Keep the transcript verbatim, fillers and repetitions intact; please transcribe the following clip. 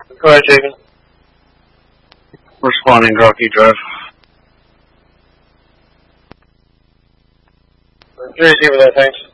Go ahead, Jacob. Responding, Rocky Drive. Three receiver there, thanks.